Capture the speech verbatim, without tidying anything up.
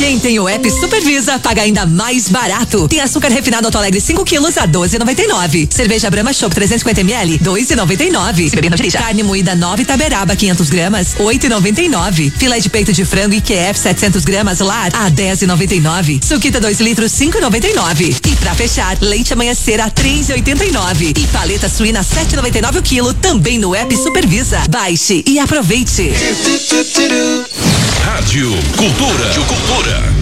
Quem tem o app Supervisa paga ainda mais barato. Tem açúcar refinado Alto Alegre cinco quilos a doze e noventa e nove. Cerveja Brahma Chopp trezentos e cinquenta mililitros, dois e noventa e nove. Se beber não dirija. Carne moída nove Taberaba quinhentos gramas, oito e noventa e nove. Filé de peito de frango I Q F setecentos gramas Lar a dez e noventa e nove. Suquita dois litros cinco e noventa e nove. E pra fechar, leite Amanhecer a três e oitenta e nove. E paleta suína sete e noventa e nove o quilo também no app Supervisa. Baixe e aproveite. Rádio Cultura. Rádio Cultura.